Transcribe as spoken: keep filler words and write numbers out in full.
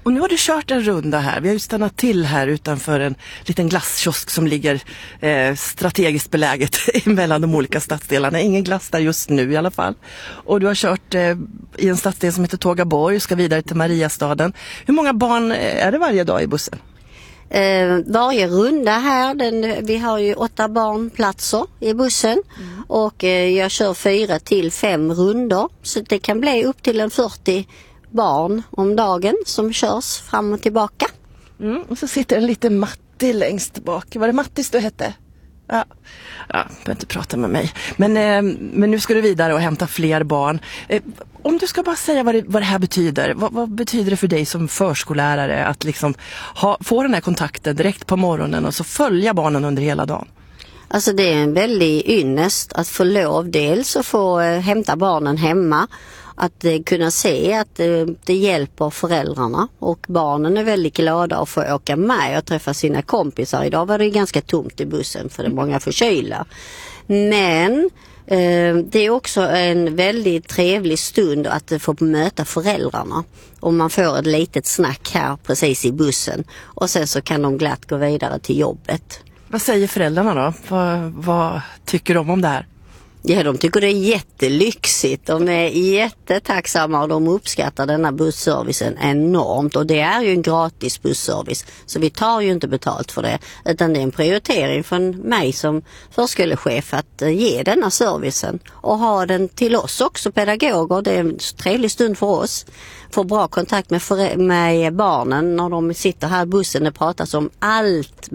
Och nu har du kört en runda här. Vi har ju stannat till här utanför en liten glasskiosk som ligger eh, strategiskt beläget mellan de olika stadsdelarna. Ingen glass där just nu i alla fall. Och du har kört eh, i en stadsdel som heter Tågaborg och ska vidare till Mariastaden. Hur många barn är det varje dag i bussen? Eh, varje runda här, den, vi har ju åtta barnplatser i bussen mm. och eh, jag kör fyra till fem rundor. Så det kan bli upp till en fyrtio barn om dagen som körs fram och tillbaka. Mm, och så sitter en liten Matti längst bak. Var det Mattis du hette? Ja, ja behöver inte prata med mig. Men, eh, men nu ska du vidare och hämta fler barn. Eh, om du ska bara säga vad det, vad det här betyder. Vad, vad betyder det för dig som förskollärare att liksom ha, få den här kontakten direkt på morgonen och så följa barnen under hela dagen? Alltså det är en väldigt ynnest att få lov dels att få eh, hämta barnen hemma. Att eh, kunna se att eh, det hjälper föräldrarna och barnen är väldigt glada att få åka med och träffa sina kompisar. Idag var det ganska tomt i bussen för det är många förkylda. Men eh, det är också en väldigt trevlig stund att få möta föräldrarna. Och man får ett litet snack här precis i bussen och sen så kan de glatt gå vidare till jobbet. Vad säger föräldrarna då? Vad, vad tycker de om det här? Ja, de tycker det är jättelyxigt. De är jättetacksamma och de uppskattar denna busservicen enormt. Och det är ju en gratis busservice. Så vi tar ju inte betalt för det. Utan det är en prioritering från mig som förskolechef att ge denna servicen. Och ha den till oss också, pedagoger. Det är en trevlig stund för oss. Få bra kontakt med, för- med barnen när de sitter här i bussen och pratar om allt